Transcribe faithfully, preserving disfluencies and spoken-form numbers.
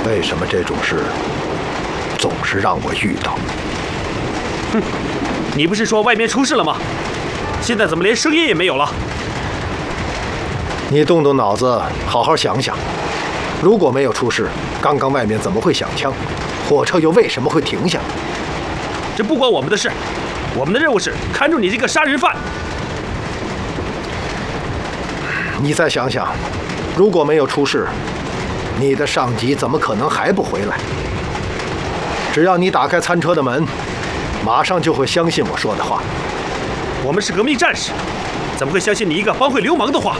为什么这种事总是让我遇到？ 哼，你不是说外面出事了吗？现在怎么连声音也没有了？ 你动动脑子，好好想想，如果没有出事，刚刚外面怎么会响枪？火车又为什么会停下？ 这不关我们的事，我们的任务是看住你这个杀人犯。 你再想想，如果没有出事，你的上级怎么可能还不回来？只要你打开餐车的门，马上就会相信我说的话。 我们是革命战士，怎么会相信你一个帮会流氓的话？